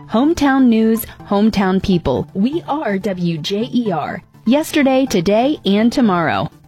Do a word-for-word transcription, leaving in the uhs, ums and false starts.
Hometown news, hometown people. We are W J E R. Yesterday, today, and tomorrow.